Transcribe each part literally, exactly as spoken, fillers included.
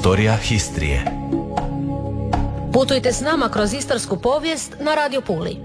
Historija Histrije. Putujte s nama kroz istarsku povijest na Radio Puli.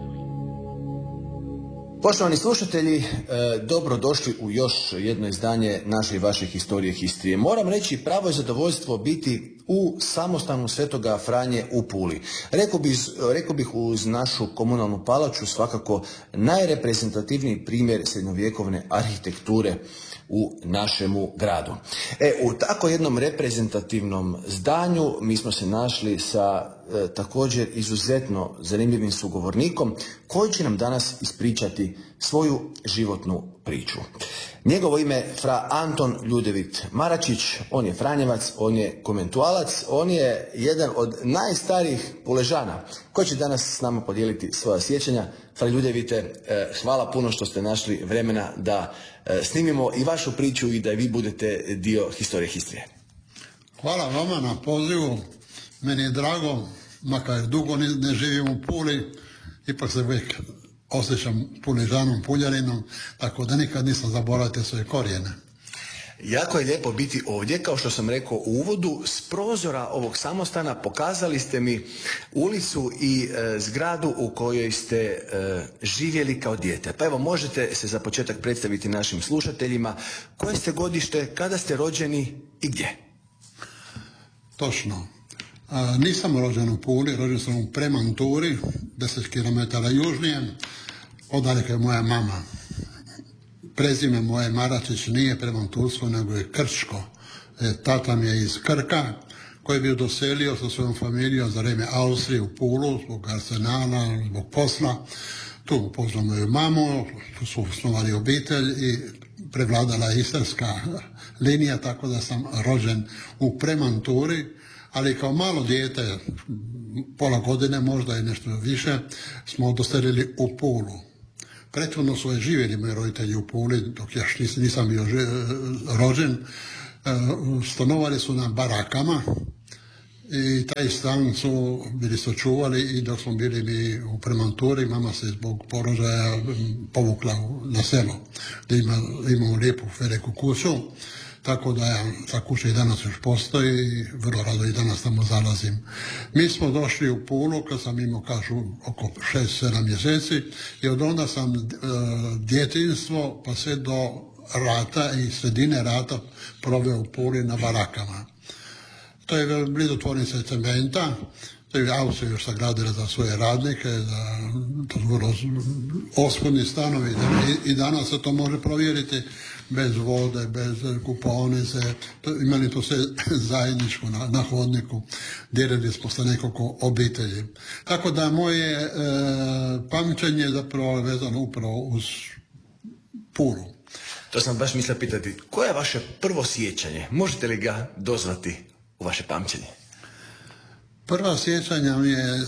Poštovani slušatelji, dobrodošli u još jedno izdanje naše i vaše Historije Histrije. Moram reći, pravo je zadovoljstvo biti u samostanu Svetoga Franje u Puli. Rekao bih, rekao bih uz našu komunalnu palaču svakako najreprezentativniji primjer srednjovjekovne arhitekture u našemu gradu. E, u tako jednom reprezentativnom zdanju mi smo se našli sa e, također izuzetno zanimljivim sugovornikom koji će nam danas ispričati svoju životnu priču. Njegovo ime fra Anton Ljudevit Maračić, on je Franjevac, on je komentualac, on je jedan od najstarijih Puležana koji će danas s nama podijeliti svoja sjećanja. Fra Ljudevite, hvala puno što ste našli vremena da snimimo i vašu priču i da vi budete dio Historije Histrije. Hvala vama na pozivu, meni je drago, makar dugo ne, ne živim u Puli, ipak se uvijek osjećam Puležanom, Puljaninom, tako da nikad nisam zaboravio svoje korijene. Jako je lijepo biti ovdje, kao što sam rekao u uvodu. S prozora ovog samostana pokazali ste mi ulicu i e, zgradu u kojoj ste e, živjeli kao dijete. Pa evo, možete se za početak predstaviti našim slušateljima koje ste godište, kada ste rođeni i gdje? Točno. A, nisam rođen u Puli, rođen sam u Premanturi, deset kilometara južnije, odaleka je moja mama. Prezime moje Maračić nije Premantursko, nego je Krčko. E, tata mi je iz Krka, koji je bio doselio sa svojom familijom za vrijeme Austrije u Pulu, zbog arsenala, zbog posla. Tu upoznao moju mamu, tu su osnovali obitelj i prevladala je istarska linija, tako da sam rođen u Premanturi, ali kao malo dijete, pola godine, možda i nešto više, smo doselili u Pulu. Prethodno su je živjeli moji roditelji u Puli, dok ja nisam bio rođen. Stanovali su na barakama i taj stan su bili sačuvali i dok smo bili mi u Premanturi, mama se zbog porožaja povukla na selo, gdje ima, imamo lijepu veliku kuću. Tako da ja, ta kuća i danas još postoji i vrlo rado i danas tamo zalazim. Mi smo došli u Pulu kad sam imao, kažu, oko šest sedam mjeseci i od onda sam e, djetinjstvo pa sve do rata i sredine rata proveo u Puli na barakama. To je blizu tvornice cementa, to je Austrija još sagradila za svoje radnike, za to vrlo oskudni stanovi i, i danas se to može provjeriti. Bez vode, bez kupaonice, imali to sve zajedničko na, na hodniku, dijelili smo sa nekoliko obitelji. Tako da moje e, pamćenje je zapravo vezano upravo uz Pulu. To sam baš mislio pitati, koje je vaše prvo sjećanje? Možete li ga dozvati u vaše pamćenje? Prva sjećanja mi je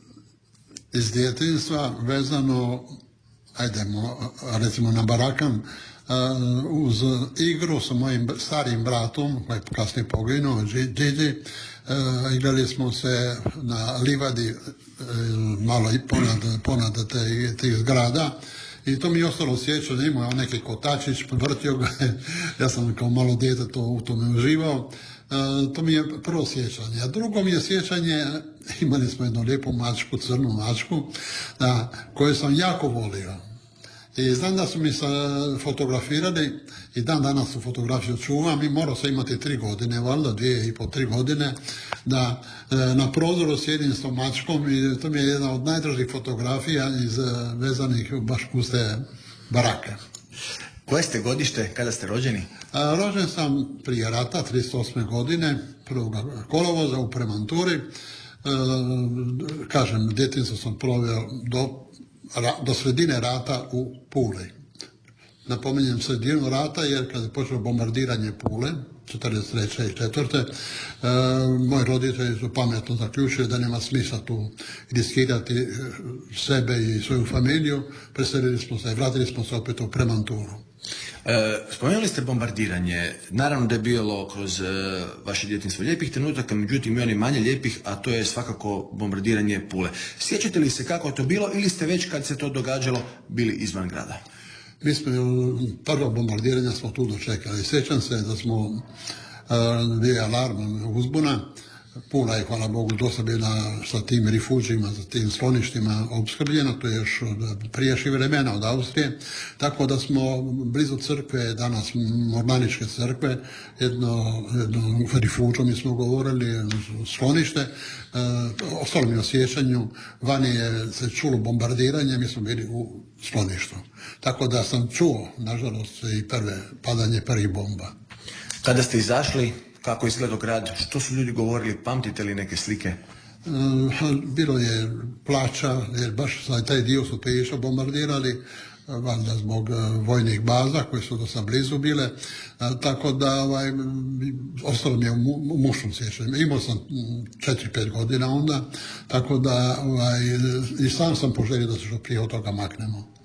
iz djetinjstva vezano, ajdemo, recimo na barakam, Uh, uz igru sa mojim starim bratom, koji je kasnije poginuo, Gigi, uh, igrali smo se na livadi uh, malo i ponad, ponad te, tih zgrada i to mi je ostalo sjećanje, imao neki kotačić, vrtio ga, ja sam kao malo dijete to, u tome uživao. Uh, to mi je prvo sjećanje. A drugo mi je sjećanje, imali smo jednu lijepu mačku, crnu mačku, da, koju sam jako volio. I znam da su mi se fotografirali i dan danas su fotografiju čuvam i morao sam imati tri godine, valjda dvije i po tri godine, da e, na prozoru sjedim s tom mačkom i to mi je jedna od najdražih fotografija iz vezanih baš uz te barake. Koje ste godište, kada ste rođeni? A, rođen sam prije rata, trideset osme godine, prvog kolovoza u Premanturi. E, kažem, djetinjstvo sam proveo do do sredine rata u Puli. Napominjem sredinu rata jer kad je počelo bombardiranje Pule, četrdeset treće i četvrte. E, moji roditelji su pametno zaključili da nema smisla tu riskirati sebe i svoju familiju. Preselili smo se i vratili smo se opet u Premanturu. E, spomenuli ste bombardiranje. Naravno da je bilo kroz e, vaše djetinjstvo lijepih trenutaka, međutim i oni manje lijepih, a to je svakako bombardiranje Pule. Sjećate li se kako je to bilo ili ste već kad se to događalo bili izvan grada? Mi smo prvo bombardiranje smo tu dočekali. Sjećam se da smo bio je alarm, uzbuna. Pula je, hvala Bogu, dosta bila sa tim rifuđima, sa tim skloništima opskrbljena, to je još od prijašnjih vremena od Austrije, tako da smo blizu crkve, danas Mornaničke crkve, jedno, jedno rifuđo mi smo govorili, sklonište, e, ostalo mi u sjećanju, vani je se čulo bombardiranje, mi smo bili u skloništu. Tako da sam čuo, nažalost, i prve padanje prvih bomba. Kada ste izašli, kako izgledao grad, što su ljudi govorili, pamtite li neke slike? Bilo je plača, jer baš za taj dio su Pejića bombardirali, valjda zbog vojnih baza koje su dosta blizu bile, tako da ovaj, ostalo mi je u mušnom sjećanju. Imao sam četiri pet godina onda, tako da ovaj, i sam sam poželio da se što prije od toga maknemo.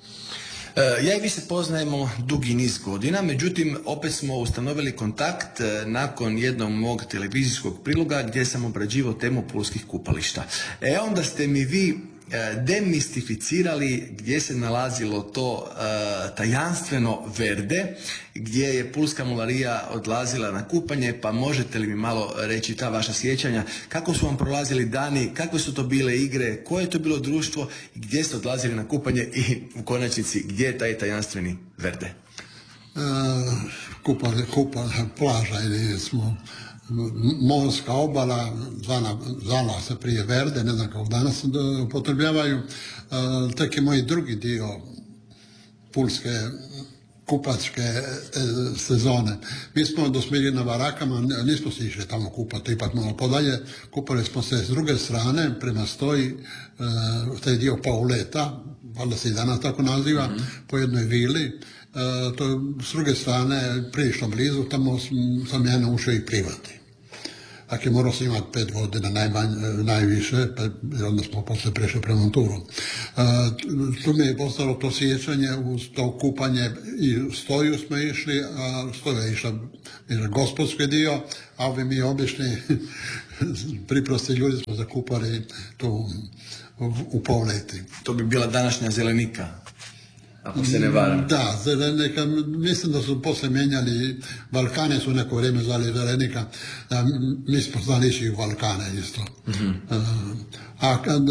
Ja i vi se poznajemo dugi niz godina, međutim opet smo ustanovili kontakt nakon jednog mog televizijskog priloga gdje sam obrađivao temu pulskih kupališta. E onda ste mi vi demistificirali gdje se nalazilo to uh, tajanstveno Verde, gdje je pulska mularija odlazila na kupanje, pa možete li mi malo reći ta vaša sjećanja, kako su vam prolazili dani, kakve su to bile igre, koje je to bilo društvo i gdje ste odlazili na kupanje i u konačnici gdje je taj tajanstveni Verde? Uh, kupa, kupa, plaža ili smo morska obala, zvana, zvala se prije Verde, ne znam kako danas upotrebljavaju, uh, tek je moj drugi dio pulske kupačke e, sezone. Mi smo dosmili na barakama, nismo se išli tamo kupati, ipak malo podalje, kupali smo se s druge strane, prema stoji, e, taj dio Pauleta, valjda se i danas tako naziva, mm-hmm. po jednoj vili, e, to s druge strane, prilično blizu, tamo sam, sam ja naučio i plivati. Dakle, morao sam imati pet godina najmanje, najviše, pa onda smo posle prešli prema Monturu. Uh, tu mi je postalo to sjećanje uz to kupanje i stoju smo išli, a stoja je išla gospodski dio, a ovi mi obični priprosti ljudi smo zakupali tu u, u Povleti. To bi bila današnja Zelenika, ako se ne varam. Da, Zelenika, mislim da su posle menjali, Balkane su neko vrijeme zvali Zelenika, a mi smo znali ići u Balkane isto. Mm-hmm. A kad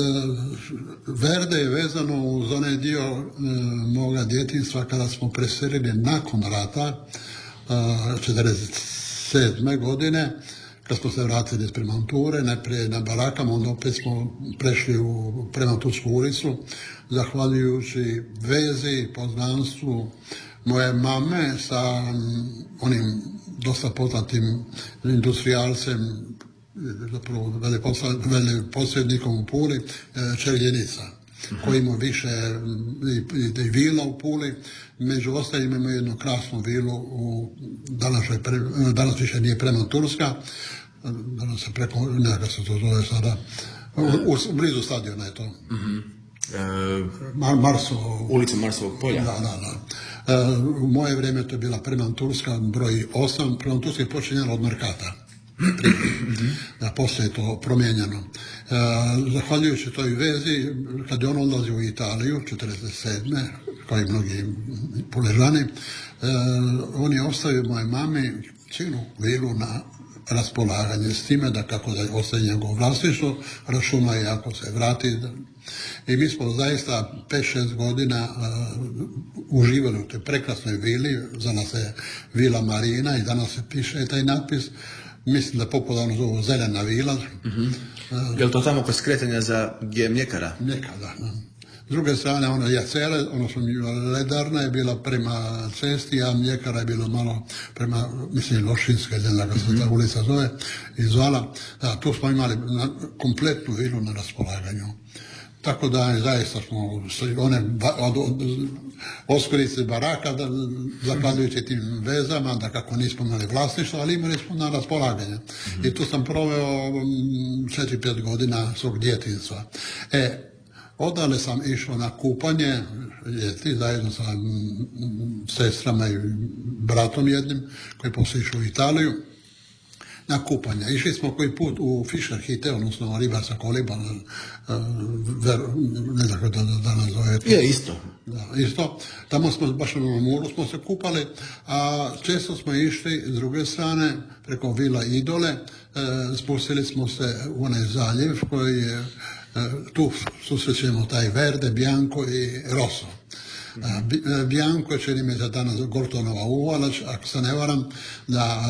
Verde je vezano uz onaj dio uh, moga djetinjstva kada smo preselili nakon rata, uh, četrdeset sedme godine, kad smo se vratili iz Premanture, najprije na barakama, onda opet smo prešli u Premantursku ulicu, zahvaljujući vezi, poznanstvu moje mame sa onim dosta poznatim industrijalcem, zapravo veleposrednikom u Puli, Čeljenica, uh-huh. koji ima više i, i, i vila u Puli. Među ostalim imamo jednu krasnu vilu u današnjoj, danas više nije Premanturska, danas se preko, ne znam se to zove sada, u, u blizu stadiona je to. Uh-huh. Mar, Marso, ulica Marsovog polja. Da, da, da. E, u moje vrijeme to je bila Premanturska, broj osam, Premanturska je počinjala od Merkata. Da, poslije je to promijenjeno. E, zahvaljujući toj vezi, kad je on odlazio u Italiju, četrdeset sedme, kao i mnogi Puležani, e, on je ostavio moje mami cijelu vilu na raspolaganje s time da kako da ostaje njegovo vlasništvo, računa je ako se vrati. I mi smo zaista pet šest godina uh, uživali u toj prekrasnoj vili, za nas je Vila Marina i danas se piše taj natpis, mislim da popularno zovu Zelena vila. Mm-hmm. Uh, je li to tamo kod skretanja za gdje je mljekara? Mljekara, da. S druge strane, ona Jacele, odnosno Ledarna je bila prema cesti, a Mljekara je bilo malo prema, mislim, Lošinska, ne znam kako se ta ulica zove, i zvala. Da, tu smo imali na, kompletnu vilu na raspolaganju. Tako da, zaista smo one od, od, oskorice baraka, da, zahvaljujući tim vezama, da kako nismo imali vlasništvo, ali imali smo na raspolaganje. Mm-hmm. I tu sam proveo četiri pet godina svog djetinjstva. E, odale sam išao na kupanje, ljeti, zajedno sa sestrama i bratom jednim, koji poslije išao u Italiju. na kupanje. Išli smo koji put u Fischer Hite, odnosno ribarska koliba, ver, ne znam kako da danas zove. Je, isto. Da, isto. Tamo smo, baš na moru smo se kupali, a često smo išli s druge strane, preko Vila Idole, spustili smo se u onaj zaljev koji je, tu susrećemo taj Verde, Bianco i Rosso. Mm-hmm. Bianco je, čini mi se, danas Gortonova uvala, ako se ne varam, da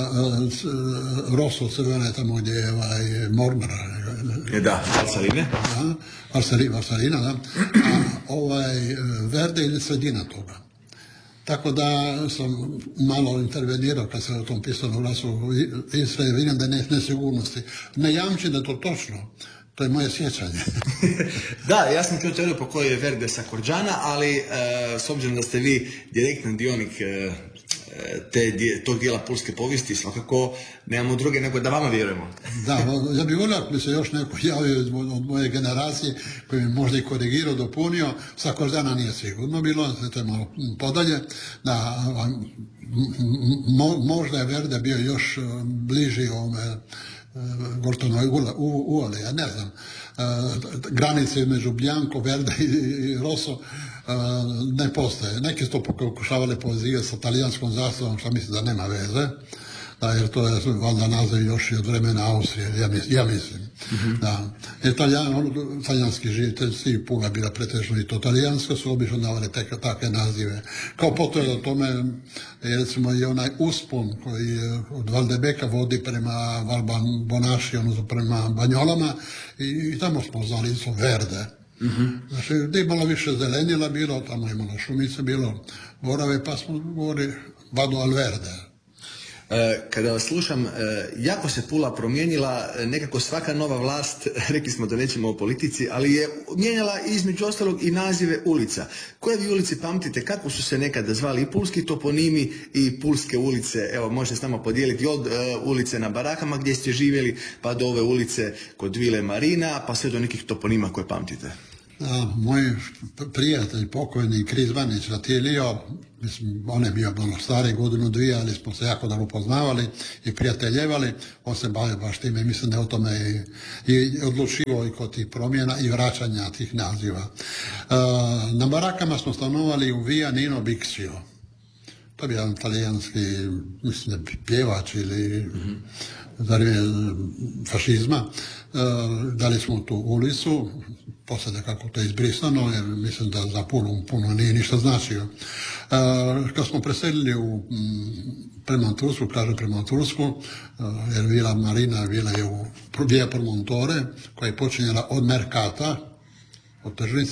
Rosso crvena je tamo gdje je ovaj, Mormara. Da, Valsaline. Da, Valsarina, Valsarina, da. A ovaj Verde je sredina toga. Tako da sam malo intervenirao kad se o tom pisanom glasu Istre, vidim da je nesigurnosti. Ne jamčim da je to točno. To je moje sjećanje. Da, ja sam čuo teoriju po kojoj je Verde sa Korđana, ali e, s obzirom da ste vi direktan dionik e, te, tog dijela pulske povijesti, svakako nemamo druge nego da vama vjerujemo. Da, ja bih volio ako bi se još neko javio od moje generacije koji mi možda i korigirao, dopunio. Sa Korđana nije sigurno bilo, to je malo podalje. Da, mo, možda je Verde bio još bliži ovome Gortonove uvale, ja ne znam. Granice između Bianco, Verde i Rosso ne postoje. Neki su to pokušavali povezivati sa talijanskom zastavom, što mislim da nema veze. Da, jer to je valjda naziv još i od vremena Austrije, ja mislim. Ja mislim. Mm-hmm. Da. Italijan, talijanski žitelji, svi Pula bila pretežno i to talijansko, su obično davali takve nazive. Kao potvrda o tome je recimo i onaj uspon koji od Valdebeka vodi prema Valbonaši, odnosno prema Banjolama, i, i tamo smo znali isto Verde. Mm-hmm. Znači, gdje je malo više zelenila bilo, tamo je malo šumice bilo, borave, pa smo govorili Vado al Verde. Kada vas slušam, jako se Pula promijenila, nekako svaka nova vlast, rekli smo da nećemo o politici, ali je mijenjala između ostalog i nazive ulica. Koje vi ulici pamtite, kako su se nekada zvali i pulski toponimi i pulske ulice? Evo, možete s nama podijeliti od uh, ulice na Barakama gdje ste živjeli, pa do ove ulice kod Vile Marina, pa sve do nekih toponima koje pamtite. A, moj prijatelj, pokojni Krizvanić Ratilio, mislim, on je bio malo stari, godinu dvije, ali smo se jako dobro poznavali i prijateljevali. On se bavio baš time, mislim da je o tome i, i odlučivao i kod tih promjena i vraćanja tih naziva. A, na Barakama smo stanovali u Via Nino Bixio. To je jedan talijanski, mislim, pjevač ili mm-hmm. za vrijeme fašizma. A, dali smo tu ulicu, poslije kako to je izbrisano, jer mislim da za puno, puno nije ništa značio. Uh, kad smo preselili u, m, prema Tursku, kaže prema Tursku, uh, jer Vila Marina bila je u Via Promontore, koja je počinjela od Merkata, od tržnice,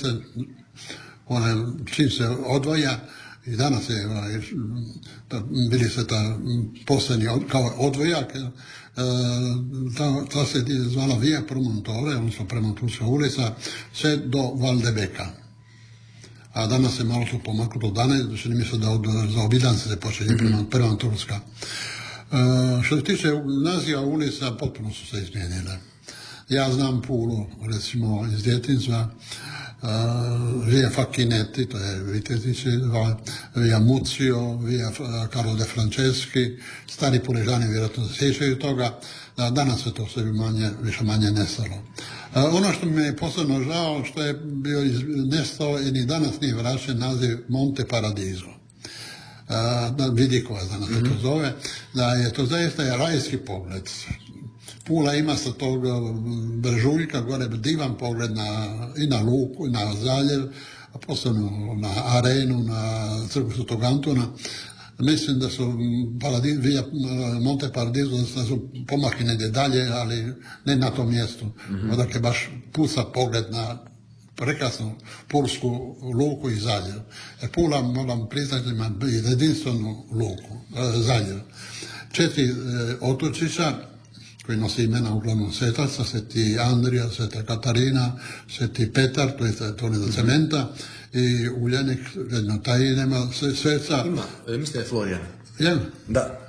ona čim se odvaja, i danas je, bili se ta posljednji kao odvojak, ta, ta se zvala Via Promontore, odnosno Promonturska ulica, sve do Valdebeka. A danas se malo tu pomaklo do dane, čini mi se da od zaobilance se počinje mm-hmm. Promonturska. Uh, što se tiče naziva ulica, potpuno su se izmijenile. Ja znam Pulu, recimo iz djetinjstva, Uh, Via Facchinetti, to je Vitezićeva, Via Muzio, Via Carlo de Franceschi, stari Puležani vjerojatno se sjećaju toga, da danas se to sve manje, više manje nestalo. Uh, ono što mi je posebno žao, što je bio iz, nestao i ni danas nije vraćen naziv Monte Paradiso. Uh, Vidikova danas mm-hmm. se to zove, da je to zaista rajski pogled. Pula ima sa tog Brežuljka gore divan pogled na, i na luku, i na zaljev, a posebno na arenu, na crkvu Svetog Antuna. Mislim da su Paradis, via Monte Paradiso, da su pomakli negdje dalje, ali ne na tom mjestu. Mm-hmm. Odakle baš puca pogled na prekrasnu pulsku luku i zaljev. Jer Pula, moram priznati, ima jedinstvenu luku, zaljev. Četiri e, otočića, koji nosi imena uglavnom svetaca, Sveti Andrija, Sveta Katarina, Sveti Petar, to je tone za cementa, i Uljanik, jedno taj nema sveca. Ima, mislim da je Florijan. Je? Da.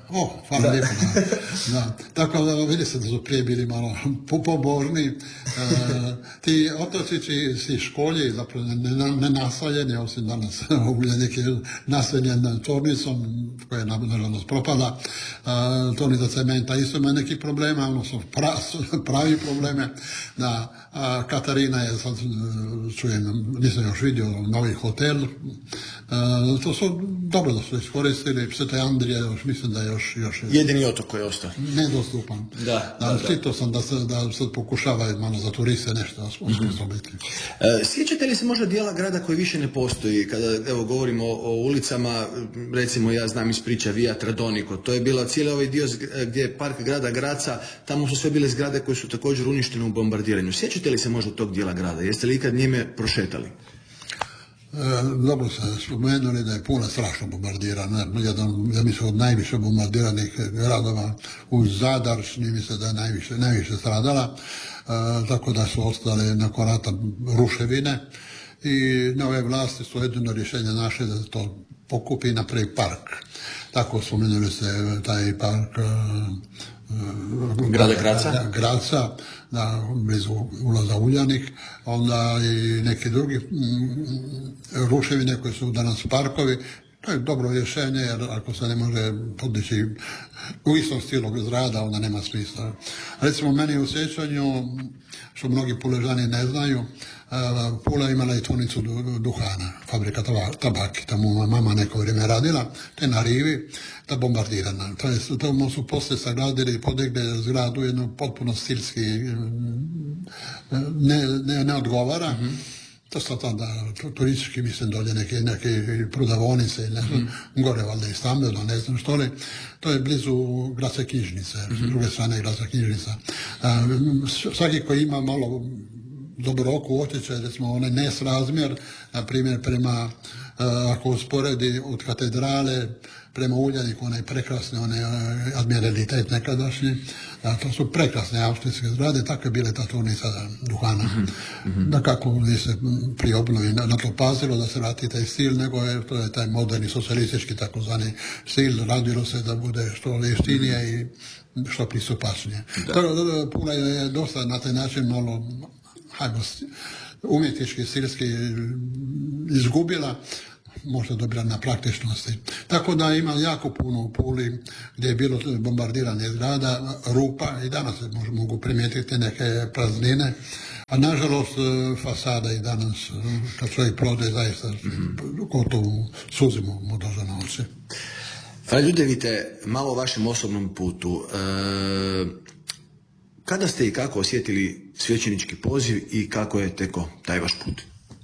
O, hvala lijepo. Da. Da. Tako da vidi se da su prije bili malo pobožni. E, ti otočići si školji, zapravo ne, ne naseljeni, osim danas Uljanik je naseljen tvornicom koja nažalost propada. E, tvornica cementa isto ima nekih problema, ono su pra, pravi probleme. Da, a Katarina je sad, čujem, nisam još vidio, novi hotel. E, to su dobro da su iskoristili. Sveta Andrija još mislim da je još, još jedini otok koji je ostao nedostupan. Da, da, da, čitao sam da se da sad pokušava malo za turiste nešto osposobiti. Mm-hmm. E, sjećate li se možda dijela grada koji više ne postoji? Kada evo govorimo o, o ulicama, recimo ja znam iz priča Via Tradonico, to je bila cijeli ovaj dio gdje je park grada Graca, tamo su sve bile zgrade koje su također uništene u bombardiranju. Sjećate li se možda tog dijela grada? Jeste li ikad njime prošetali? E, dobro se spomenuli da je Pula strašno bombardirana, jedan, ja mislim, od najviše bombardiranih gradova uz Zadar, čini mi se da je najviše, najviše stradala, e, tako da su ostale nakon rata ruševine i nove vlasti su jedino rješenje naše da to pokupi i napravi park. Tako spomenuli se taj park grada Graca, Graca, da, blizu ulaza Uljanik, onda i neki drugi m, ruševine koji su danas parkovi. To je dobro rješenje, jer ako se ne može podići u istom stilu zgrada, onda nema smisla. Recimo, meni u sjećanju, što mnogi Puležani ne znaju, Pula imala i tvornicu duhana, fabrika tabaki, tamo mama neko vrijeme radila, te na rivi, ta bombardirana. Tamo su poslije sagradili i podigli zgradu jednu potpuno stilski, ne, ne, ne odgovara. Mm-hmm. To su tada turistički, mislim, dolje neke, neke prodavonice, ne znam, mm-hmm. gore valjda i stambeno, ne znam što li. To je blizu Gradske knjižnice, mm-hmm. s druge strane Gradska knjižnica. A, svaki koji ima malo dobro oku osjećaj, recimo onaj nesrazmjer, na primjer prema, ako usporedi od katedrale prema Uljaniku, onaj prekrasni, onaj admiralitet nekadašnji, da, to su prekrasne austrijske zgrade, tako je bile ta tvornica duhana. Mm-hmm. Da kako se pri obnovi na, na to pazilo da se vrati taj stil, nego je to je taj moderni socijalistički takozvani stil, radilo se da bude što jeftinije i što pristupačnije. Pula je dosta na taj način malo hajmo, umjetnički, stilski izgubila, možda dobila na praktičnosti. Tako da ima jako puno u Puli gdje je bilo bombardiranje zgrada, rupa i danas se mogu primijetiti neke praznine, a nažalost fasada i danas kad čovjek prode zaista gotovo suzimo mu dođe na oči. Fra Ljudevite, malo o vašem osobnom putu. E, kada ste i kako osjetili svećenički poziv i kako je teko taj vaš put?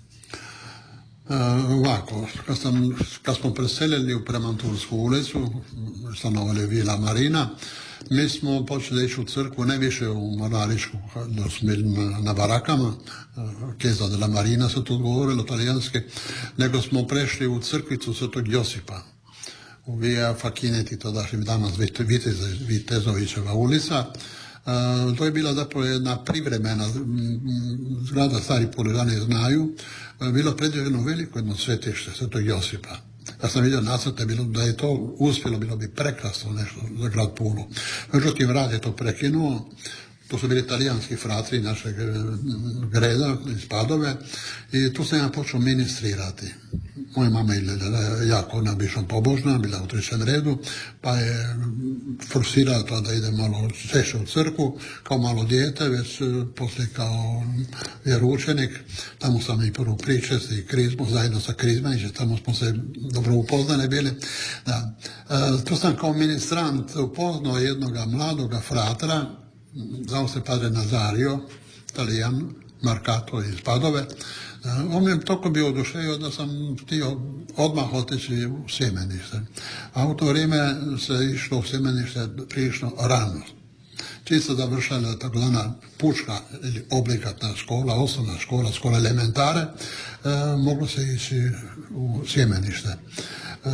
Uh, ovako, kad, sam, kad smo preselili u Premantursku ulicu, stanovali Vila Marina, mi smo počeli ići u crkvu, ne više u Mornaričku, da smo bili na barakama, Chiesa della Marina se to govorilo talijanski, nego smo prešli u crkvicu Svetog Josipa, u Via Fakineti, to daš im danas Vitezovićeva ulica. Uh, to je bila zapravo jedna privremena zgrada, stari Puležani znaju, uh, bilo predviđeno veliko jedno svetište Svetog Josipa. Ja sam vidio nacrte, bilo da je to uspjelo, bilo bi prekrasno nešto za grad Pulu. Međutim, rad je to prekinuo. To su bili italijanski fratri našeg greda iz Padove i tu sam ja počeo ministrirati. Moja mama je jako nabišno pobožna, bila u trećem redu, pa je forsirala to da ide malo češće u crkvu, kao malo dijete, već poslije kao vjeroučenik. Tamo sam i prvu pričest i krizmu, zajedno sa Krizmanićem, tamo smo se dobro upoznali bili. Da. E, tu sam kao ministrant upoznao jednoga mladoga fratra, zvao se padre Nazario, Talijan, Marcato iz Padove. On mi je toliko bio oduševio da sam htio odmah otići u sjemenište. A u to vrijeme se išlo u sjemenište prilično rano. Čisto završala takozvana pučka ili oblikatna škola, osnovna škola, škola elementare, e, moglo se ići u sjemenište. E,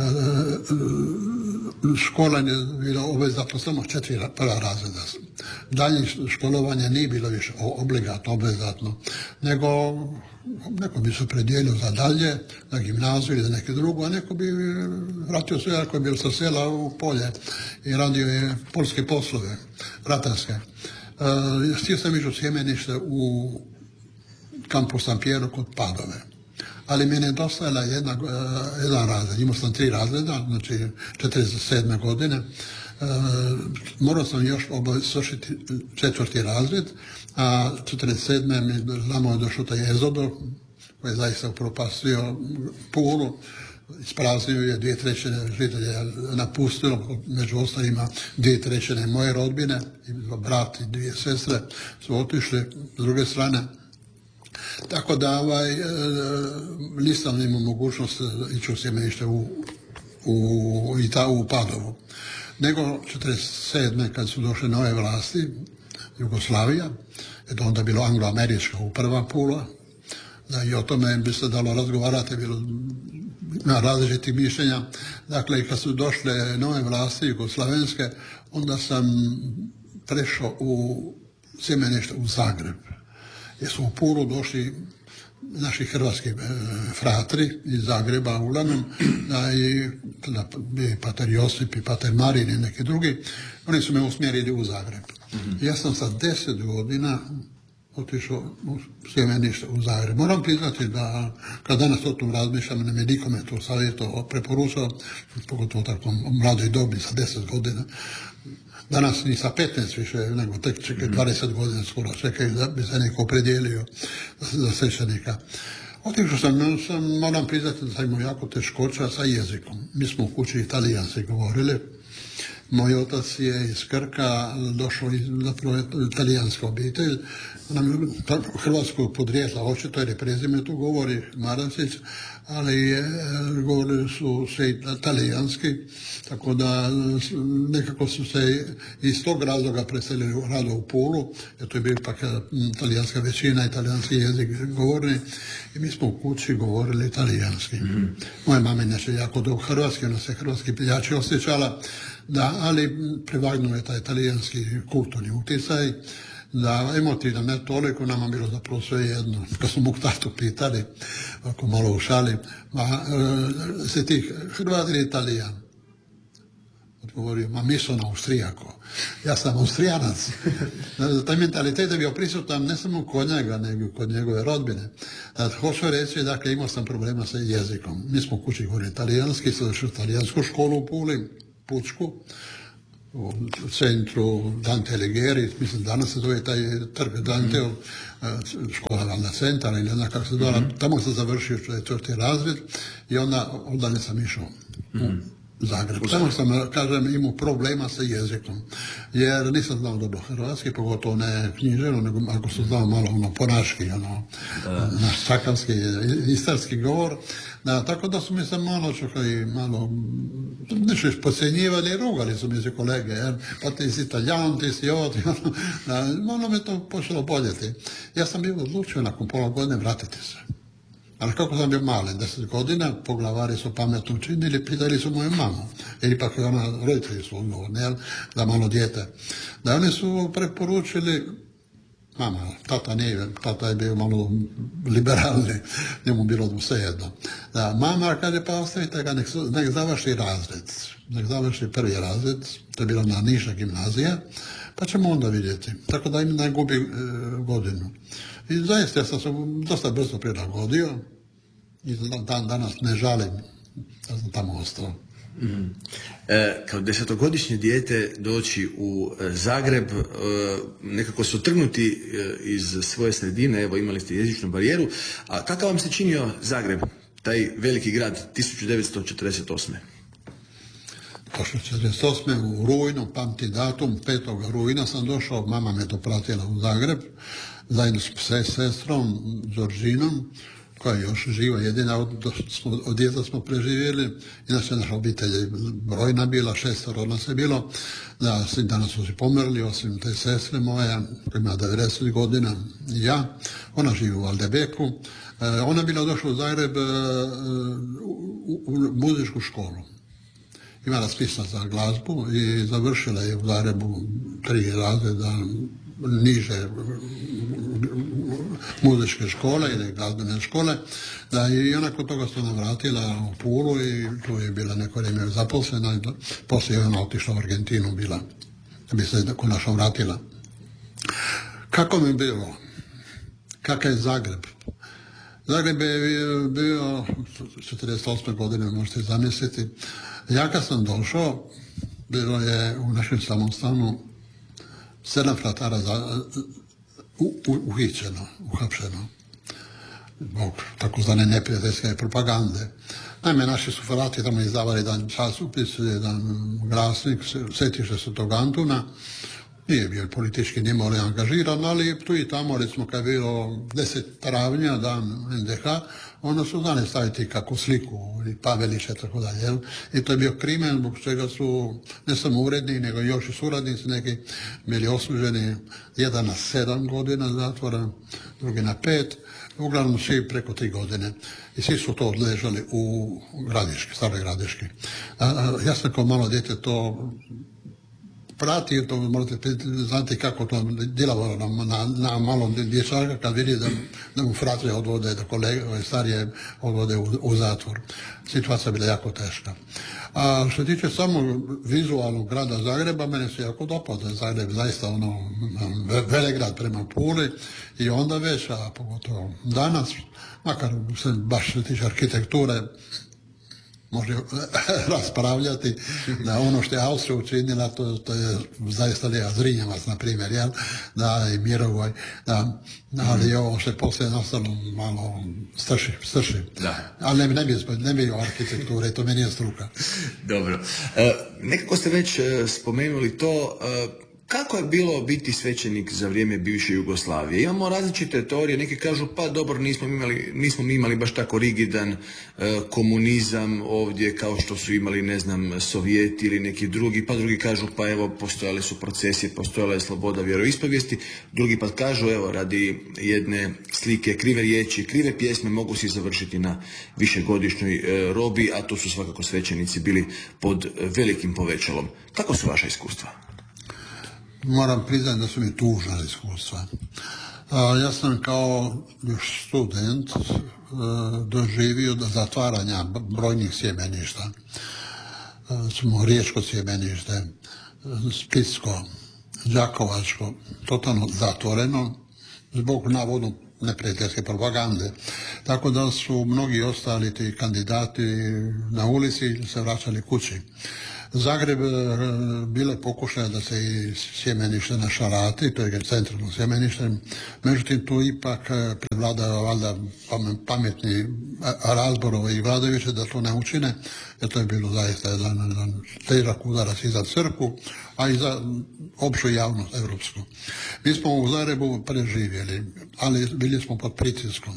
škola je bila obvezatno samo četiri prva razreda. Dalje školovanje nije bilo više obligatno, obvezatno. nego neko bi se predijelio za dalje, na gimnaziju ili za neke drugo, a neko bi vratio se, ako je bio sa sela u polje i radio je polske poslove, ratarske. Uh, htio sam ići u sjemenište u kampu San Piero kod Padove. Ali mi je nedostajala jedna, uh, jedan razred. Imao sam tri razreda, znači četrdeset sedme godine. Uh, morao sam još svršiti četvrti razred, a četrdeset sedme mi znamo je došao taj Ezodo, koji je zaista upropastio Pulu, ispraznio je, dvije trećine žitelja napustilo, među ostalima dvije trećine moje rodbine, brat i dvije sestre su otišli s druge strane. Tako da ovaj, e, nisam imao mogućnost ići u sjemenište u, u, i ta, u Padovu. Nego četrdeset sedme kad su došle nove vlasti, Jugoslavija, je to onda bilo anglo-američka uprava Pula, da i o tome bi se dalo razgovarati, bilo na različitih mišljenja. Dakle, kad su došle nove vlasti jugoslavenske, onda sam prešao u sjemenište u Zagreb. Jer su u Pulu došli naši hrvatski e, fratri iz Zagreba, uglavnom, da i tada bi pater Josip i pater Marin i neki drugi, oni su me usmjerili u Zagreb. Mm-hmm. Ja sam sa deset godina otišao u sjemenište u Zagreb. Moram priznati da kad danas o tom razmišljam, ne mi nikome to savjeto preporučao, pogotovo tako mladoj dobi sa deset godina. Danas ni sa petnaest više, nego tek čekaj dvadeset godina skoro čekaj da bi se neko opredijelio za svećenika. Otišao sam, sam, moram priznati da sam imao jako teškoća sa jezikom. Mi smo u kući italijanski govorili. Moj otac je iz Krka došao iz zapravo italijanska obitelj, hrvatskog podrijetla, očito jer je prezime tu govori Marasić, ali je, govorili su se italijanski, tako da nekako su se iz tog razloga preselili rado u Pulu, jer to je bio ipak italijanska većina, italijanski jezik govorni, i mi smo u kući govorili italijanski. Mm-hmm. Moja mama inače jako dobro hrvatski, ona se hrvatski piljači osjećala, da, ali prevagnuo je taj italijanski kulturni utjecaj, da emotivno ne toliko, nama bilo zapravo sve jedno. Kad smo mog tatu pitali, ako malo u šali, ma e, se ti Hrvat ili Italijan? Odgovorio, ma mi sam Austrijako. Ja sam Austrijanac. Taj mentalitet je bio prisutan ne samo kod njega, nego kod njegove rodbine. Znači, hoću reći, dakle, imao sam problema sa jezikom. Mi smo u kući govorili italijanski, sam došao u italijansku školu u Puli, Pučku, u centru Dante Alighieri, mislim danas se zove taj trg Danteo, mm-hmm. škola valda centara ili ne znam kako se zvala, mm-hmm. tamo sam završio četvrti razred i onda, onda nisam išao mm-hmm. u Zagreb. Tamo sam, kažem, imao problema sa jezikom, jer nisam znao dobro hrvatski, pogotovo ne književno, nego ako sam znao malo ono ponaški, ono, uh. naš čakavski, istarski govor. Da, tako da su mi se malo čekaj, malo, nešto još podcjenjivali, rugali su mi se kolege, jer pa ti si Italijan, ti si ovo, da, malo me to počelo boljeti. Ja sam bio odlučio nakon pola godine vratiti se. Ali kako sam bio malen, deset godina, poglavari su pametno učinili, pitali su moju mamu, jer ipak ona, roditelji su odgovorni, da malo dijete. Da oni su preporučili, mama, tata nije, tata je bio malo liberalni, njemu bilo sve jedno. Da, mama kaže, pa ostavite ga, nek, nek završi razred, nek završi prvi razred, to je bila na Niša gimnazija, pa ćemo onda vidjeti. Tako da im ne gubi e, godinu. I zaista ja sam se dosta brzo prilagodio i dan danas ne žalim da sam tamo ostao. Mm. E, kao desetogodišnje dijete doći u Zagreb, e, nekako su trgnuti e, iz svoje sredine, evo imali ste jezičnu barijeru, a kakav vam se činio Zagreb, taj veliki grad, tisuću devetsto četrdeset osme? Došao četrdeset osme u rujnu, pamti datum, petog rujna sam došao, mama me to pratila u Zagreb, zajedno s sestrom, Đorđinom, koja je još živa, jedina od, od djeta smo preživjeli, inače naša obitelj je brojna bila, šestero nas je bilo, da svi danas su se pomrli, osim te sestre moje, koja ima devedeset godina, i ja, ona živi u Valdebeku, e, ona je bila došla u Zagreb e, u, u muzičku školu. Imala spisna za glazbu i završila je u Zagrebu tri razreda niže muzičke škole ili glazbene škole, da i ona kod toga se navratila u Pulu i tu je bila neko vrijeme zaposlena, poslije je ona otišla u Argentinu bila, da bi se konačno vratila. Kako mi je bilo? Kakav je Zagreb? Zagreb je bio četrdeset osme godine, možete zamisliti. Ja kad sam došao, bilo je u našem samostanu sedam fratara za, u, u, uhićeno, uhapšeno, zbog takozvane neprijateljske propagande. Naime, naši su frati tamo izdavali jedan časopis, jedan glasnik, sjetiše se tog Antuna. Nije bio politički nimalo angažiran, ali tu i tamo, recimo kad je bilo deset travnja, dan en de ha, onda su znali staviti kako sliku, i Pavelića, tako dalje. I to je bio krimen, zbog čega su ne samo uredni, nego još i suradnici neki bili osuđeni, jedan na sedam godina zatvora, drugi na pet, uglavnom svi preko tri godine. I svi su to odležali u Gradiški, Staroj Gradiški. A, a, ja sam kao malo dijete to prati, to morate znati kako to djelovalo na, na, na malom dječaka kad vidi da, da mu fratre odvode, da kolege starije odvode u, u zatvor. Situacija je bila jako teška. A što se tiče samo vizualnog grada Zagreba, mene se jako dopao da je Zagreb zaista ono velegrad prema Puli i onda već, a pogotovo danas, makar se baš što se tiče arhitekture, može raspravljati da ono što je Austrija učinila, to, to je zaista lijeva Zrinjevac, na primjer, jel? Da, i Mirovoj, da, ali ovo što je poslije nastalo malo strši, strši. Da. Ali ne, ne, bi, ne bi o arhitekture, to meni je struka. Dobro. E, nekako ste već spomenuli to, e, kako je bilo biti svećenik za vrijeme bivše Jugoslavije? Imamo različite teorije, neki kažu pa dobro, nismo imali, nismo mi imali baš tako rigidan e, komunizam ovdje kao što su imali, ne znam, Sovjeti ili neki drugi, pa drugi kažu pa evo postojale su procesije, postojala je sloboda vjeroispovijesti, drugi pa kažu evo radi jedne slike, krive riječi, krive pjesme mogu se završiti na višegodišnjoj e, robi, a to su svakako svećenici bili pod velikim povećalom. Kako su vaša iskustva? Moram priznati da su mi tužna iskustva. Ja sam kao još student doživio do zatvaranja brojnih sjemeništa. Smo Riječko sjemenište, Splitsko, Đakovačko, totalno zatvoreno zbog navodno neprijateljske propagande. Tako da su mnogi ostali ti kandidati na ulici se vraćali kući. Zagreb bile pokušaja da se i sjemenište našarati, to je centralno sjemenište, međutim tu ipak prevladava valjda pametni razborov i vladajući da to ne učine, jer to je bilo zaista jedan, jedan težak udarac i za crkvu, a i za opću javnost evropsku. Mi smo u Zagrebu preživjeli, ali bili smo pod pritiskom.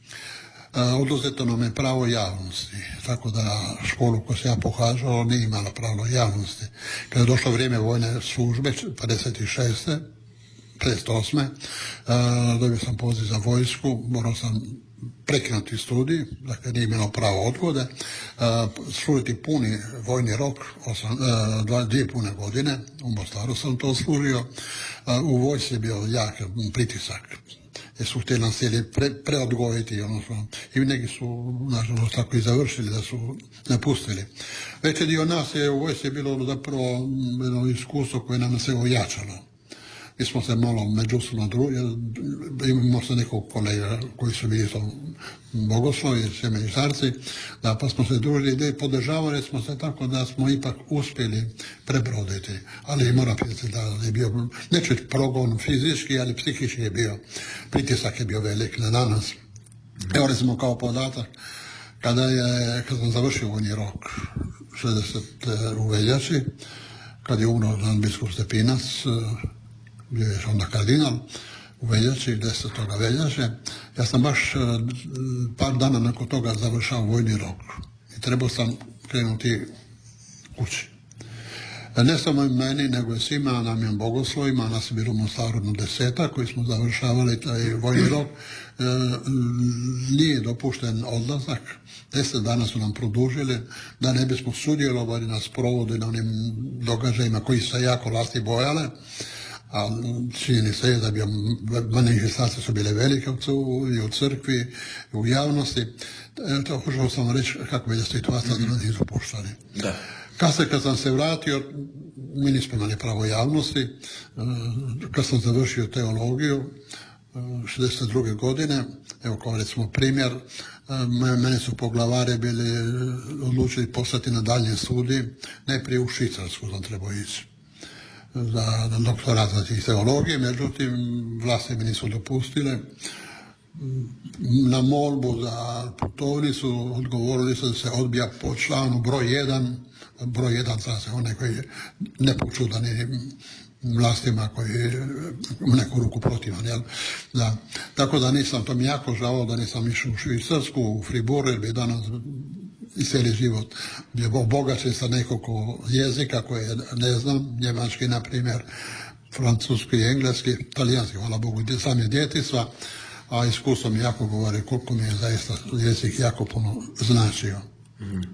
Oduzeto nam je pravo javnosti, tako da školu koju sam ja pohađao nije imala pravo javnosti. Kada je došlo vrijeme vojne službe, pedeset šeste pedeset osme dobio sam poziv za vojsku, morao sam prekinuti studij, dakle nije imalo pravo odgode, služiti puni vojni rok, osam, dva, dvije pune godine, u Mostaru sam to služio, u vojsci je bio jak pritisak, jer su htjeli nas htjeli pre, preodgojiti, odnosno, i neki su, nažalost, tako i završili da su napustili. Veći dio nas je u vojsci bilo zapravo jedno iskustvo koje nam se ojačalo. Mi smo se malo međusobno družili, imamo se nekog kolega koji su bili bogoslovi, sjemeništarci, da pa smo se družili i podržavali smo se tako da smo ipak uspjeli prebroditi. Ali moram pitati da je bio, neću progon fizički, ali psihički je bio, pritisak je bio velik na nas. Evo recimo kao podatak, kada je, kad sam završio vojni rok, šezdeset u veljači, kad je umro dan biskup Stepinac, bio je onda kardinal, u veljači, desetog veljače, ja sam baš par dana nakon toga završao vojni rok i trebao sam krenuti kući. Ne samo meni, nego i svima nam je bogoslovima, nas je bilo u Mostaru na deseta koji smo završavali taj vojni rok, e, nije dopušten odlazak, deset dana su nam produžili da ne bismo sudjelovali na sprovodi na onim događajima koji se jako vlasti bojale. a čini se je da bi manifestacije su bile velike i u crkvi, i u javnosti. To hoću samo reći kako je situacija da nas nisu puštali. Da. Kasnije kad sam se vratio, mi nismo imali pravo javnosti. Kad sam završio teologiju, šezdeset druge godine, evo kao recimo primjer, mene su poglavare bili odlučili poslati na daljnje studij, najprije u Švicarsku sam trebao ići za doktorat iz teologije, međutim vlasti mi nisu dopustile. Na molbu za putovnicu odgovorili su da se odbija po članu broj jedan, broj jedan znači onaj koji je nepočudani vlastima koji je u neku ruku protivan. Jel? Da. Tako da nisam, to mi jako žao da nisam išao u Švicarsku, u Fribourg, jer bi danas i cijeli život bio obogaćen sa nekoliko jezika koje ne znam, njemački na primjer, francuski, engleski, talijanski, hvala Bogu, sam je djetinjstva, a iskustvo mi jako govori koliko mi je zaista jezik jako puno značio. Mm-hmm.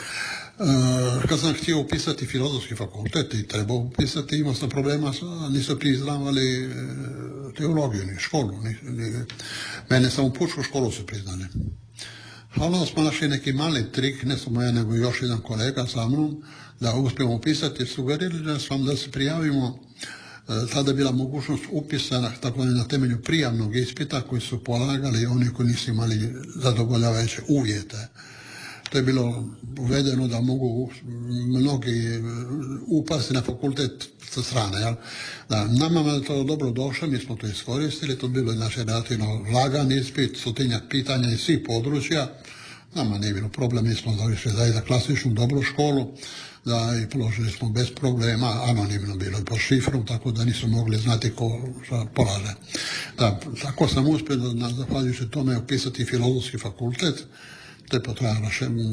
Uh, kad sam htio upisati filozofski fakultet i trebao upisati, imao sam problema, nisu priznavali uh, teologiju, ni školu. Ni, ni, mene sam u pučku školu su priznali. Ali onda smo našli neki mali trik, ne samo ja, nego još jedan kolega sa mnom, da uspijemo upisati. Sugerirali da sam da se prijavimo. Tada je bila mogućnost upisa tako na temelju prijavnog ispita koji su polagali oni koji nisu imali zadovoljavajuće uvjete. To je bilo uvedeno da mogu mnogi upasti na fakultet sa strane. Jel? Da, nama je to dobro došlo, mi smo to iskoristili, to bilo naš relativno lagan ispit, stotinjak pitanja iz svih područja. Nama nije bilo problem, mi smo završili zaista klasičnu dobru školu, da i položili smo bez problema, anonimno bilo i po šifru, tako da nisu mogli znati ko polaže. Da, tako sam uspio da, zahvaljujući tome, upisati filozofski fakultet. To je potrajalo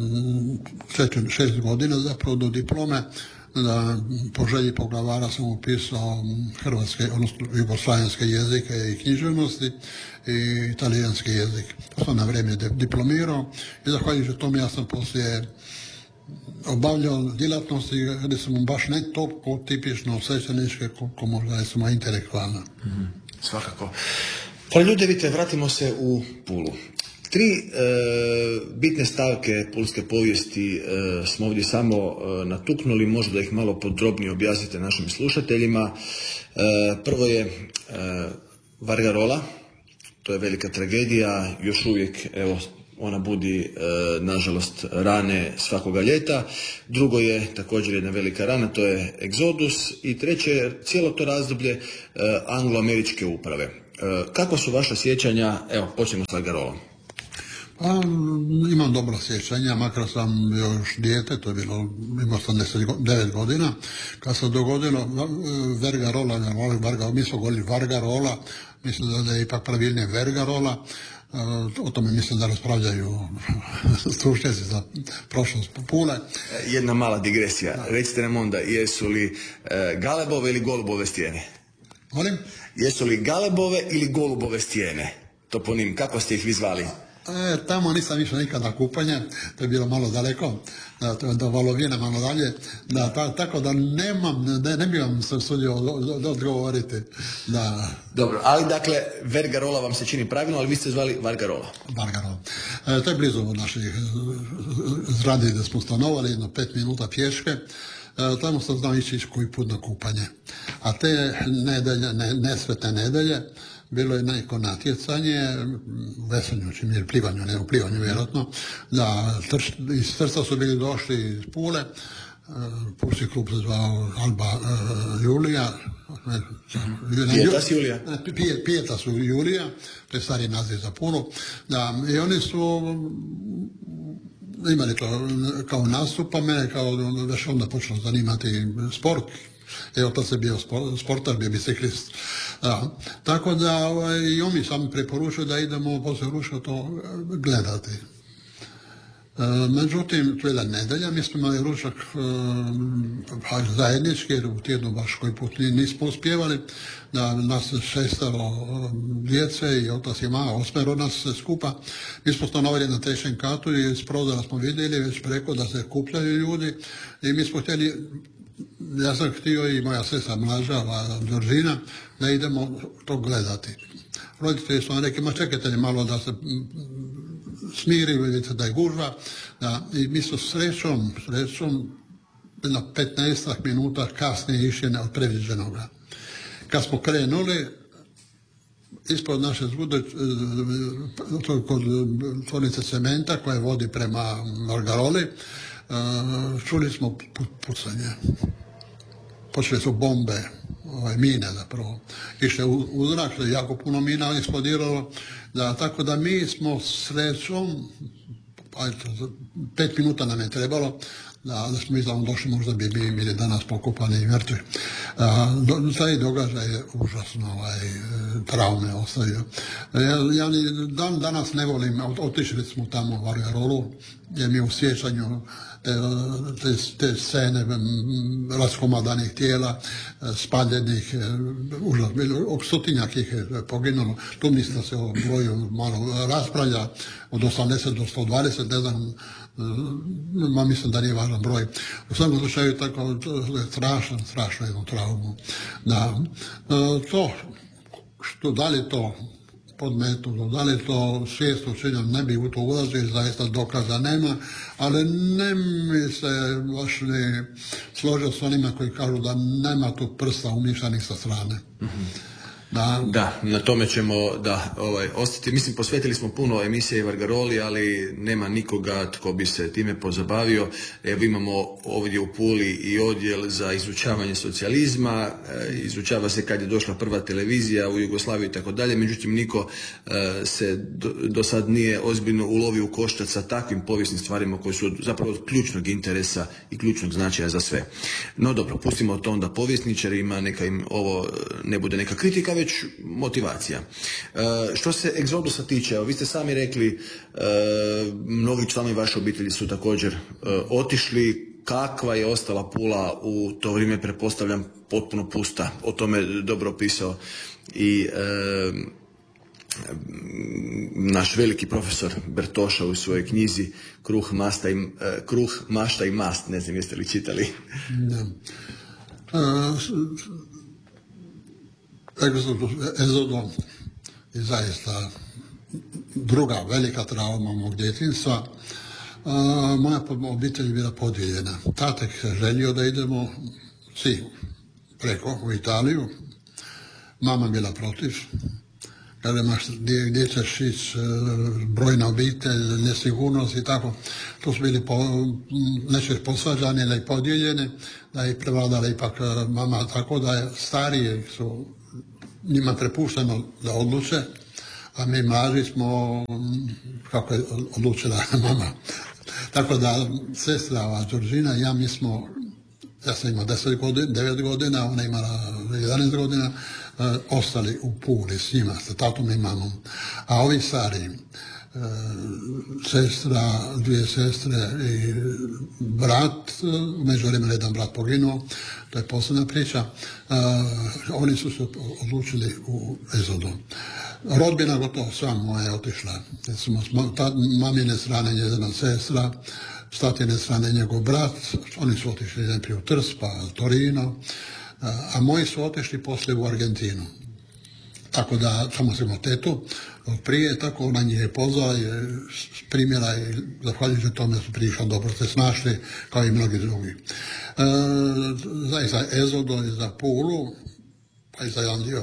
šest, šest godina zapravo do diplome. Da, po želji poglavara sam upisao hrvatske, odnosno jugoslavenske jezike i književnosti i italijanski jezik. To sam na vrijeme diplomirao i zahvaljujući tome ja sam poslije obavljao djelatnosti gdje sam baš ne toliko tipično svećeničke koliko možda recimo intelektualna. Mm-hmm. Svakako. Pa ljudi, vidite, vratimo se u Pulu. Tri e, bitne stavke pulske povijesti e, smo ovdje samo e, natuknuli, možda da ih malo podrobnije objasnite našim slušateljima. E, prvo je e, Vargarola, to je velika tragedija, još uvijek evo, ona budi e, nažalost rane svakoga ljeta. Drugo je također jedna velika rana, to je Egzodus. I treće je cijelo to razdoblje e, anglo-američke uprave. E, kakva su vaša sjećanja? Evo, počnemo s Vargarolom. Pa, imam dobro sjećanja, makar sam bio još dijete, to je bilo, imao sam deset devet godina, kad se dogodilo Vargarola, Varga, mi smo govorili Vargarola, mislim da je ipak pravilnije Vergarola, o tome mislim da raspravljaju stručnjaci za prošlost Pule. Jedna mala digresija, da. Recite nam onda, jesu li e, Galebove ili Golubove stijene? Molim? Jesu li Galebove ili Golubove stijene? Toponim, kako ste ih vi zvali? E, tamo nisam išao nikad na kupanje, to je bilo malo daleko, da, to je do Valovine malo dalje, da, ta, tako da nemam, ne, ne bi vam se sudio odgovoriti. Da. Dobro, ali dakle, Vergarola vam se čini pravilno, ali vi ste zvali Vargarola. Vargarola. E, to je blizu od naših zgrade gdje smo stanovali, jedno pet minuta pješke. E, tamo sam znao ići koji put na kupanje. A te nedelje, ne, nesretne nedelje, bilo je neko natjecanje, veselju, čim je plivanju, ne u plivanju vjerojatno, da trč, iz Trsta su bili došli iz Pule, uh, pulski klub se zvao Alba uh, Julija, Pietas Julija. Pietas Julija, to je stari naziv za Pulu, da, i oni su imali to kao nastup, pa mene kao već onda počelo zanimati sport. Evo, to se bio sportar, bio biciklist. Da. Tako da ovaj, i on mi sami preporučio da idemo poslije ručka to gledati. E, međutim, to je jedna nedelja, mi smo imali ručak e, zajednički, jer u tjednu baš koji put nismo uspjevali, da nas šestero djece i otac i mama, osmero nas se skupa. Mi smo stanovali na trećem katu i iz prozora smo vidjeli već preko da se kupljaju ljudi i mi smo htjeli ja sam htio i moja sestra mlađa, Đorđina, da idemo to gledati. Roditelji su nam rekli, ma čekajte malo da se smiri, vidite da je gužva. Da, i mi su srećom, srećom, na petnaestak minuta kasnije išli od predviđenoga. Kad smo krenuli, ispod naše zvude, kod tvornice cementa koja vodi prema Margaroli, čuli smo pucanje. Počeli su bombe, ovaj, mine zapravo. Išle u, u zrak, jako puno mina eksplodiralo. Da, tako da mi smo srećom, pet minuta nam je trebalo, da, da smo izlavno došli, možda bi mi bili danas pokopani i mrtvi. Do, taj događaj je užasno ovaj, traume ostavio. Ja, ja dan danas ne volim, otišli smo tamo u Vargarolu, jer mi u sjećanju te, te, te scene raskomadanih tijela, spaljenih, užasno, oko stotinjak ih je poginulo. Tu mislim da se o broju malo raspravlja, od osamdeset do sto dvadeset, ne znam, ma mislim da nije važan broj. U svakom slučaju tako strašno, strašno jednu traumu. Da, to, što da li to podmetnulo, da li to svijest učinjeno, ne bi u to ulazio, zaista dokaza nema, ali ne mi se baš ne složio s onima koji kažu da nema tu prsta umišljanih sa strane. Mm-hmm. Da. Da, na tome ćemo da ovaj, ostati. Mislim, posvetili smo puno emisije Vargaroli, ali nema nikoga tko bi se time pozabavio. Evo, imamo ovdje u Puli i odjel za izučavanje socijalizma, e, izučava se kad je došla prva televizija u Jugoslaviji i tako dalje, međutim niko e, se do, do sad nije ozbiljno ulovio u koštac sa takvim povijesnim stvarima koji su zapravo od ključnog interesa i ključnog značaja za sve. No dobro, pustimo to onda povjesničarima, neka im ovo ne bude neka kritika, već motivacija. E, što se egzodusa tiče, evo, vi ste sami rekli, e, mnogi članovi vaše obitelji su također e, otišli. Kakva je ostala Pula u to vrijeme, pretpostavljam, potpuno pusta. O tome dobro pisao i e, naš veliki profesor Bertoša u svojoj knjizi Kruh, masta i, e, Kruh, mašta i mast. Ne znam jeste li čitali. Da. Uh, Egzodom je zaista druga velika trauma mog djetinjstva. Moja obitelj je bila podijeljena. Tatek se želio da idemo svi preko u Italiju. Mama bila protiv. Kaže, gdje, gdje ćeš ići, brojna obitelj, nesigurnost i tako. Tu su bili po, neće posvađani ili podijeljeni, da je prevladala ipak mama, tako da je stariji su njima prepušteno da odluče, a mi mlađi smo, kako je odlučila mama. Tako da sestra Đorđina i ja, mi smo, ja sam imao deset godina, devet godina, ona imala jedanaest godina, e, ostali u Puli s njima, sa tatom i mamom. A ovi stari, e, sestra, dvije sestre i brat, među vremena jedan brat poginuo, to je posebna priča, e, oni su se odlučili u Egzodu. Rodbina gotovo sva moja je otišla. Mamine strane njezina sestra, s tatine strane njegov brat, oni su otišli najprije u Trst, pa Torino, a moji su otišli poslije u Argentinu. Tako da, samo sam imao tetu od prije, tako ona njih je pozvala i primjela i zahvaljujući tome su prilično dobro se snašli, kao i mnogi drugi. E, zaista Egzodo i za Pulu, pa i za jedan dio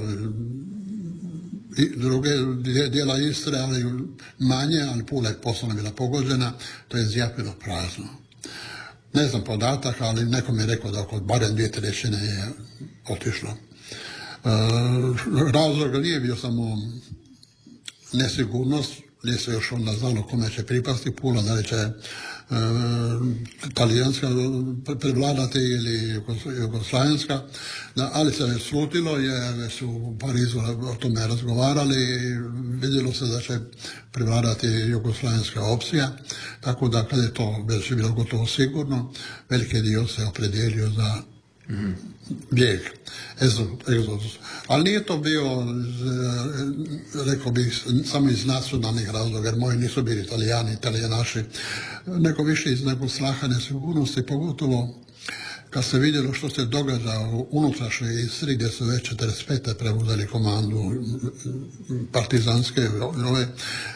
i druge dijela Istre, ali manje, ali Pula je poslovno bila pogođena, to je zjapilo prazno. Ne znam podatak, ali neko mi je rekao da oko barem dvije trećine je otišlo. E, razlog nije bio samo nesigurnost, nije se još onda znalo kome će pripasti Pula, da li će e, talijanska prevladati ili jugoslavenska, ali se je slutilo jer su u Parizu o tome razgovarali i vidjelo se da će prevladati jugoslavenska opcija, tako da kad je to već bilo gotovo sigurno, veliki dio se opredijelio za mm. bijeg, egzodus. Ali nije to bio, rekao bih, samo iz nacionalnih razloga, jer moji nisu bili Italijani, Italijanaši, nego više iz nekog straha nesigurnosti, pogotovo kad se vidjelo što se događa u unutrašnjoj Istri, gdje su već četrdeset pete preuzeli komandu partizanske, ove,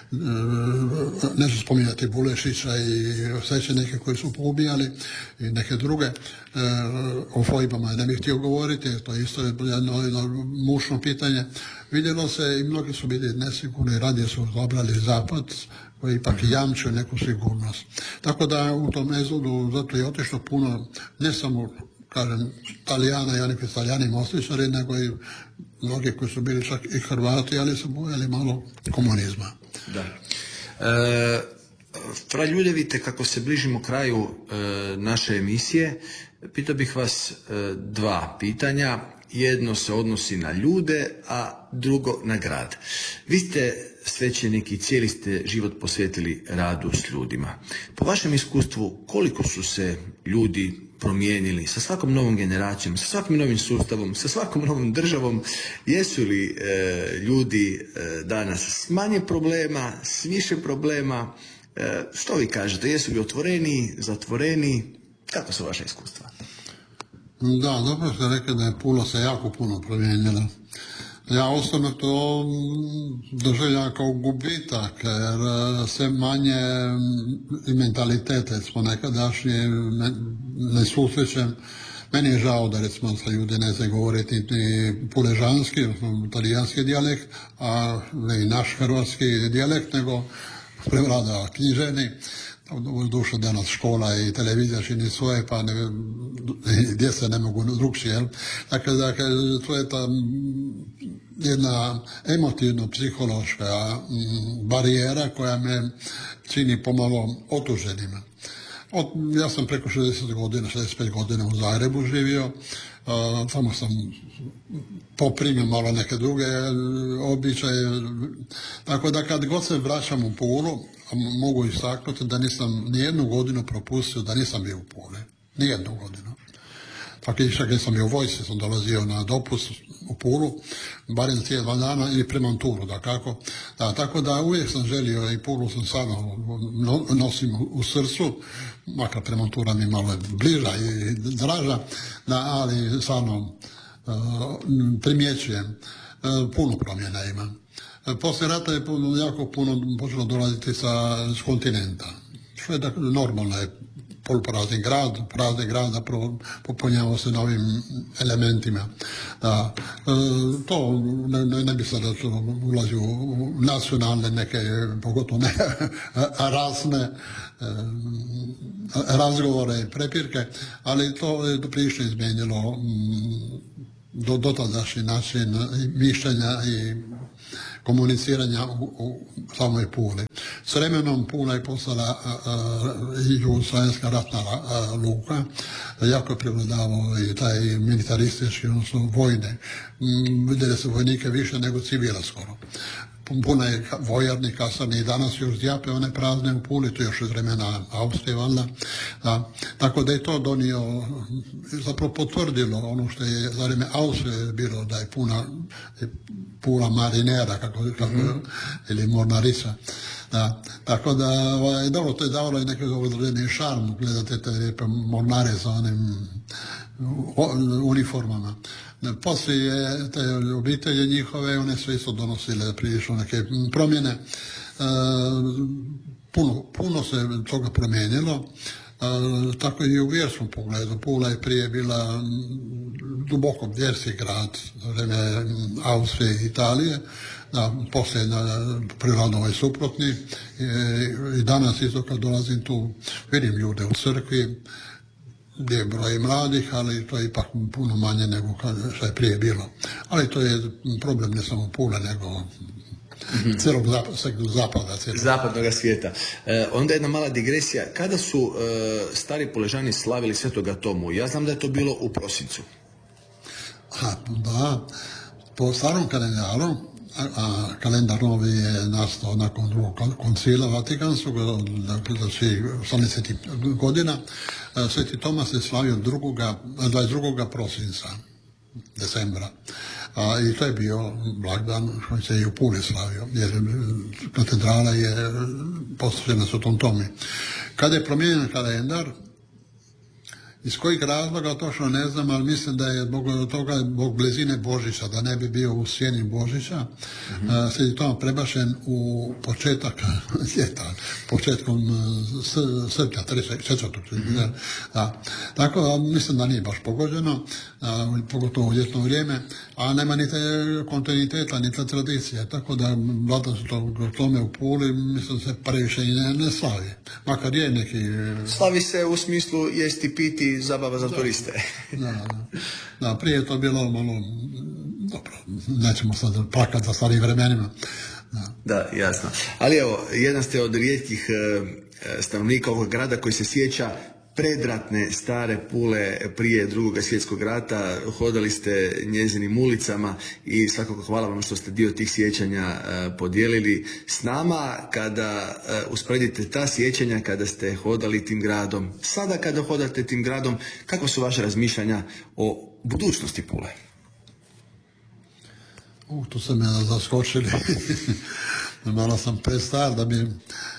neću spominjati Bulešića i svećenike koji su poubijali i neke druge, o fojbama ne bih htio govoriti, to je isto jedno, jedno mušno pitanje. Vidjelo se i mnogi su bili nesigurni, radije su odabrali zapad, koji ipak jamčio neku sigurnost. Tako da u tom ezodu zato je otišlo puno, ne samo, kažem, Talijana i oni koji su Talijani mostičari, nego i mnogi koji su bili čak i Hrvati, ali su bojali malo komunizma. Da. E, Fra Ljudevite, kako se bližimo kraju e, naše emisije, pitao bih vas e, dva pitanja. Jedno se odnosi na ljude, a drugo na grad. Vi ste svećenik i cijeli ste život posvetili radu s ljudima. Po vašem iskustvu, koliko su se ljudi promijenili sa svakom novom generacijom, sa svakim novim sustavom, sa svakom novom državom? Jesu li e, ljudi e, danas s manje problema, s više problema? E, što vi kažete? Jesu li otvoreni, zatvoreni? Kako su vaše iskustva? Da, dobro ste rekli da je puno se jako puno promijenilo. Ja osobno to doživljam kao gubitak, jer sve manje i mentalitete smo nekadašnje ne susrećem. Meni je žao da recimo sa ljudi ne zna govoriti ni puležanski, talijanski dijalekt, a ne i naš hrvatski dijalekt, nego prevlada književni. Duša danas škola i televizija čini svoje, pa ne, djeca ne mogu drugčije. Dakle, dakle, to je ta jedna emotivno-psihološka barijera koja me čini pomalo otuženima. Od, ja sam preko šezdeset godina, šezdeset pet godina u Zagrebu živio, uh, tamo sam poprimio malo neke druge običaje, tako da kad god se vraćam u Pulu, mogu istaknuti da nisam nijednu godinu propustio da nisam bio u Puli. Nijednu godinu. Tako i čak sam bio u vojsci, sam dolazio na dopust u Pulu, barem cijeli dva dana ili Premanturu, da kako. Da, tako da uvijek sam želio i Pulu sam sada nosim u srcu, makar Premantura mi malo bliža i draža, da, ali stvarno uh, primjećujem, uh, puno promjena ima. Poslije rata je puno, jako puno počelo dolaziti sa s kontinenta, što je dakle, normalno je poluprazni grad, prazni grad zapravo popunjava se novim elementima. Da, e, to ne, ne, ne bi sada ulazi u nacionalne neke, pogotovo ne rasne e, razgovore i prepirke, ali to je prilično izmijenilo do, dotadašnji način mišljenja i komuniciranja u, u samoj Puli. S vremenom Pula je postala i jugoslavenska ratna a, luka, jako je prevladavao i taj militaristički, odnosno vojne. Vidjeli se vojnike više nego civila skoro. Puno je vojarni, kasarni i danas još zjape one prazne u Puli, to još iz vremena Austrije, valjda. Da. Tako da je to donio, zapravo potvrdilo ono što je za vreme Austrije bilo, da je puna, Pula marinera, kako, kako, mm. ili mornarica. Da. Tako da, ovaj, dobro, to je davalo i neki određeni šarm, gledate te lijepe mornare sa onim uniformama. Poslije te obitelje njihove, one su isto donosile prilično neke promjene. E, puno, puno se toga promijenilo, e, tako i u vjerskom pogledu. Pula je prije bila duboko vjerski grad za vrijeme Austrije i Italije, da, poslije prirodno ovaj suprotni. E, I danas isto kad dolazim tu, vidim ljude u crkvi, gdje je broj mladih, ali to je ipak puno manje nego što je prije bilo. Ali to je problem ne samo Pule, nego mm-hmm. cijelog zap- zapada. Cijelog. Zapadnog svijeta. E, onda jedna mala digresija. Kada su e, stari Puležani slavili Svetoga Tomu? Ja znam da je to bilo u prosincu. A, da, po starom kalendaru, a, a kalendar novi je nastao nakon drugog koncila Vatikanskog, dakle znači osamdeset godina, Sveti Toma se slavio dvadeset drugog prosinca, decembra. A, I to je bio blagdan koji se i u Puli slavio, jer katedrala je postavljena Svetom Tomi. Kada je promijenjen kalendar Iz kojih razloga točno ne znam, ali mislim da je zbog toga, zbog blizine Božića, da ne bi bio u sjeni Božića, mm-hmm. uh, se je to prebašen u početak ljeta, početkom uh, srpnja, trećeg, četvrtog. Mm-hmm. Da. Tako da mislim da nije baš pogođeno, uh, pogotovo u ljetno vrijeme, a nema ni te kontinuiteta, ni te tradicije, tako da vlada se to tome u Puli, mislim da se previše i ne, ne slavi. Makar je neki... Slavi se u smislu jesti, piti, zabava za da, turiste. da, da. Da, prije je to bilo malo, dobro, nećemo sad plakati za starim vremenima. Da. Da, jasno. Ali evo, jedan ste od rijetkih e, stanovnika ovog grada koji se sjeća predratne stare Pule prije drugog svjetskog rata, hodali ste njezinim ulicama i svakako hvala vam što ste dio tih sjećanja e, podijelili s nama. Kada e, usporedite ta sjećanja kada ste hodali tim gradom, sada kada hodate tim gradom, kakva su vaše razmišljanja o budućnosti Pule? U, tu ste me zaskočili. Malo sam prestar da bi uh,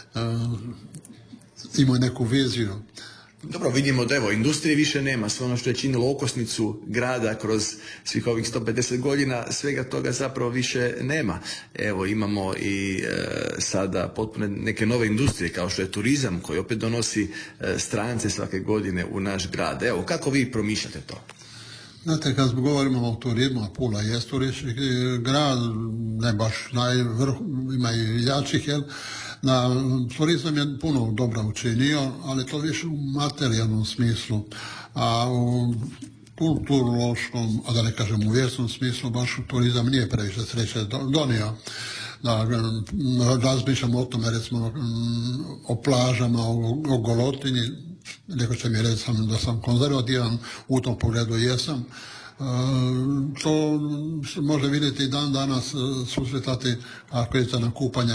imao neku viziju. Dobro, vidimo da evo, industrije više nema, sve ono što je činilo okosnicu grada kroz svih ovih sto pedeset godina, svega toga zapravo više nema. Evo, imamo i e, sada potpuno neke nove industrije kao što je turizam koji opet donosi e, strance svake godine u naš grad. Evo, kako vi promišljate to? Znate, kad govorimo o turizmu, a Pula je turistički grad, ne baš najvrh, ima i jačih, jel? Na turizam je puno dobra učinio, ali to više u materijalnom smislu, a u kulturološkom, a da ne kažem u vjerskom smislu, baš turizam nije previše sreće donio. Da, razmišljam o tome, recimo, o plažama, o, o golotinji. Neko će mi reći da sam konzervativan, u tom pogledu jesam. E, to može vidjeti dan danas, susretati ako idete na kupanje,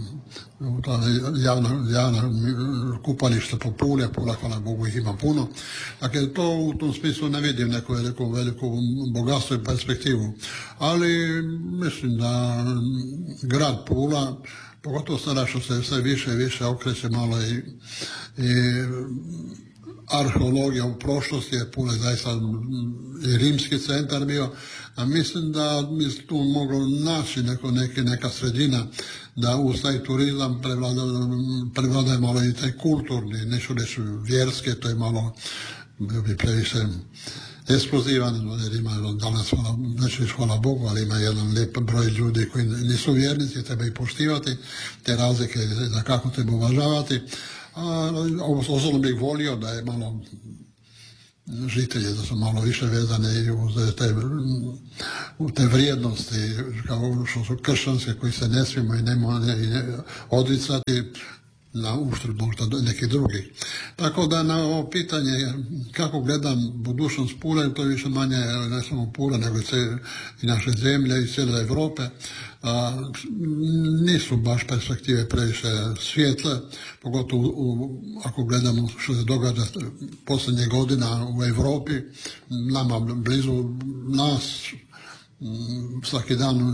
javno, javno kupalište po Pule, Pula, hvala Bogu, ih ima puno. Dakle, to u tom smislu ne vidim neku veliku, veliku bogatstvo i perspektivu. Ali mislim da grad Pula, pogotovo sada što se sve više i više okreće malo i, i arheologija u prošlosti je puno zaista i rimski centar bio, a mislim da bi tu moglo naći neko, neke, neka sredina da uz taj turizam prevlada, prevlada malo i taj kulturni, neću reći vjerski, to je malo bi previše eksplozivan, jer ima danas, neću reći hvala Bogu, ali ima jedan lijep broj ljudi koji nisu vjernici, treba ih poštivati, te razlike da kako treba uvažavati. A osobno bih volio da je malo žitelji, da su malo više vezane i uz te, te vrijednosti, kao što su kršćanske, koji se ne smijemo i ne, ne odricati na uštrb možda nekih drugih. Tako da na ovo pitanje kako gledam budućnost Pule, to je više manje ne samo Pula, nego i naše zemlje i cijele Europe, a, nisu baš perspektive previše svijetle, pogotovo u, ako gledamo što se događa posljednjih godina u Europi, nama blizu nas, svaki dan